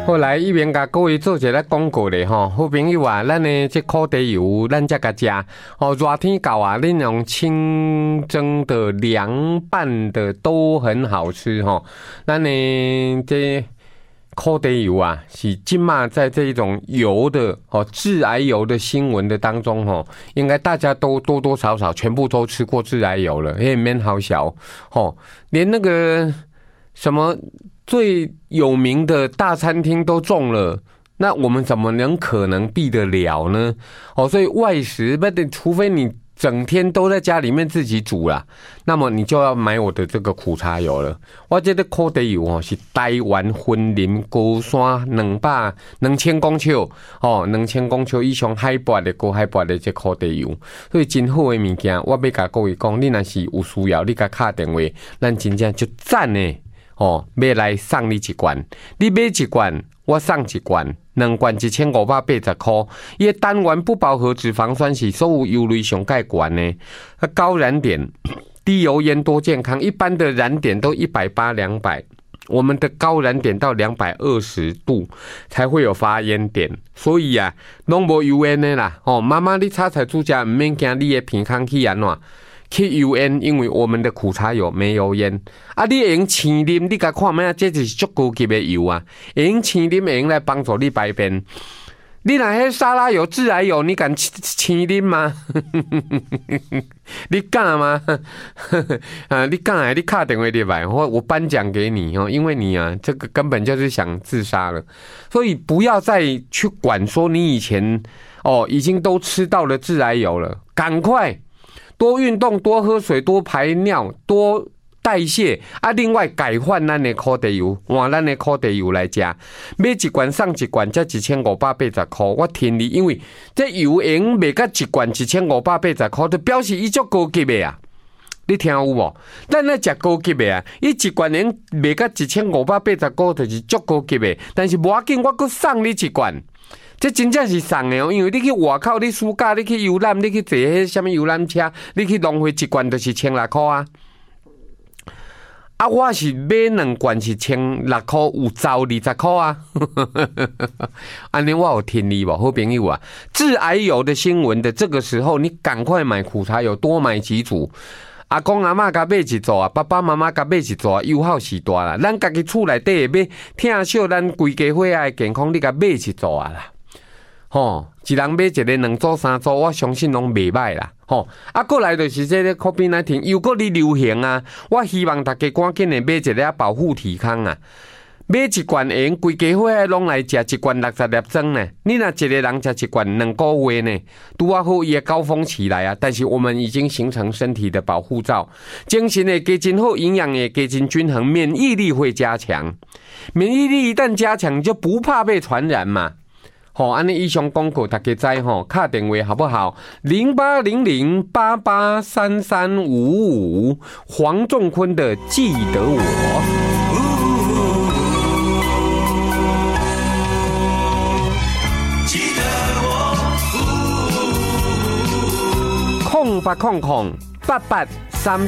后来一边甲各位做一个广告咧吼，好朋友啊，咱的这烤地油，咱才甲食。哦，热天到啊，恁用清蒸的、凉拌的都很好吃吼。咱的这烤地油啊，是今嘛在这一种油的致癌油的新闻的当中吼，应该大家都多多少少全部都吃过致癌油了，也免好小吼，连那个什么最有名的大餐厅都中了，那我们怎么可能避得了呢？所以外食除非你整天都在家里面自己煮啦，那么你就要买我的这个苦茶油了。我这个烤地油是台湾森林高山2000公尺2000公尺以上海拔的高海拔的这烤地油，所以真好的物件。我要甲各位讲，你若是有需要，你甲打电话，咱真正就赞呢。要来送你一罐，你买一罐，我送一罐，2罐1580块。伊的单元不饱和脂肪酸是所有油类上盖罐呢。高燃点、低油烟多健康，一般的燃点都180、200，我们的高燃点到220度才会有发烟点，所以啊，拢无油烟的啦。妈妈你炒菜煮食，唔免惊你的鼻孔去安怎？去油烟，因为我们的苦茶油没油烟啊！你会用青啉，你甲看咩？这就是足高级的油啊！会用青啉，会用来帮助你排便。你若迄沙拉油、致癌油，你敢青啉吗？你敢吗？你敢？你打电话入来，我颁奖给你哦！因为你啊，这个根本就是想自杀了，所以不要再去管说你以前已经都吃到了致癌油了，赶快。多运动，多喝水，多排尿，多代谢啊！另外改换咱的烤地油，换咱的烤地油来食，买一罐送一罐，才1580块。我听你，因为这油用卖甲一罐1580块，就表示伊足高级的啊！你听有无？咱来食高级的啊！伊一罐用卖甲1580块，就是足高级的。但是无要紧，我阁送你一罐。这真正是送的哦，因为你去外口，你暑假你去游览，你去坐迄什么游览车，你去浪费一罐就是1600块啊！啊，我是买2罐是1600块，有走20块啊！安尼我有听你无，好朋友啊！致癌油的新闻的这个时候，你赶快买苦茶油，多买几组。阿公阿嬷甲买一组啊，爸爸妈妈甲买一组啊，油耗是大啦。咱家己厝内底要疼惜咱规家伙仔的健康，你甲买一组啊啦。一人买一个2组3组，我相信拢袂歹啦。过来就是这个 COVID-19 又搁哩流行啊！我希望大家赶紧的买一个保护体康啊！买一罐盐，规家伙拢来食一罐60粒装呢。你若一个人食一罐2个月呢，拄啊好伊的高峰期来啊！但是我们已经形成身体的保护罩，精神会加真好，营养也加真均衡，免疫力会加强。免疫力一旦加强，就不怕被传染嘛。安尼以上广告大家知打电话好不好？0800883355，黄仲坤的记得我。记得我，08008833。